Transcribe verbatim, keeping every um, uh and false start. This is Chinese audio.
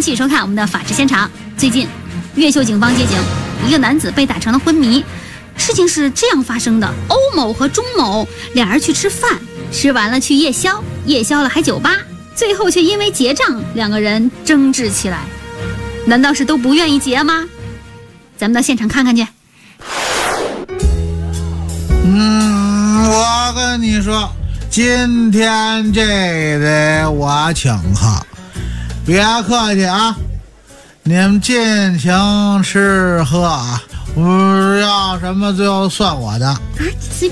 迎继续收看我们的法制现场。最近，越秀警方接警，一个男子被打成了昏迷。事情是这样发生的：欧某和钟某俩人去吃饭，吃完了去夜宵，夜宵了还酒吧，最后却因为结账，两个人争执起来。难道是都不愿意结吗？咱们到现场看看去。 嗯，我跟你说，今天这得我请客，别客气啊，你们尽情吃喝啊，不要什么最后算我的。 啊，随便。